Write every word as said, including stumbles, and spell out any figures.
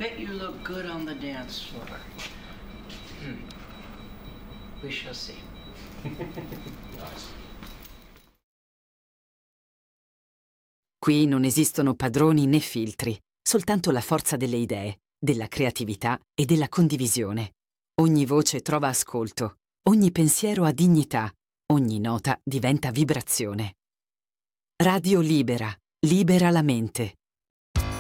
bet you look good on the dance floor. Hmm. We shall see. Nice. Qui non esistono padroni né filtri, soltanto la forza delle idee, della creatività e della condivisione. Ogni voce trova ascolto, ogni pensiero ha dignità, ogni nota diventa vibrazione. Radio Libera, libera la mente.